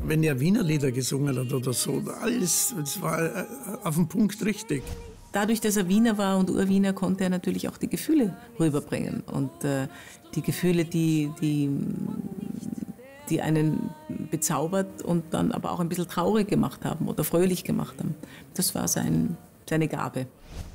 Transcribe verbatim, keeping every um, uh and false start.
wenn er Wiener Lieder gesungen hat oder so, alles, das war auf den Punkt richtig. Dadurch, dass er Wiener war und Urwiener, konnte er natürlich auch die Gefühle rüberbringen. Und äh, die Gefühle, die, die, die einen bezaubert und dann aber auch ein bisschen traurig gemacht haben oder fröhlich gemacht haben. Das war sein, seine Gabe.